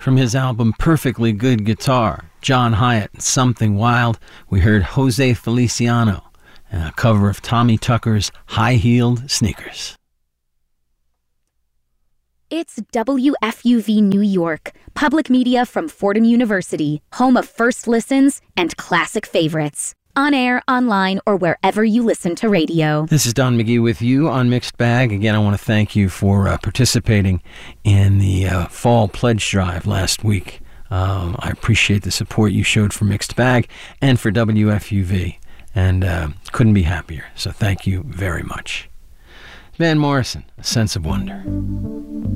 From his album Perfectly Good Guitar, John Hyatt and Something Wild, we heard Jose Feliciano and a cover of Tommy Tucker's High-Heeled Sneakers. It's WFUV New York, public media from Fordham University, home of first listens and classic favorites. On air, online, or wherever you listen to radio. This is Don McGee with you on Mixed Bag. Again, I want to thank you for participating in the Fall Pledge Drive last week. I appreciate the support you showed for Mixed Bag and for WFUV, and couldn't be happier. So thank you very much. Van Morrison, A Sense of Wonder.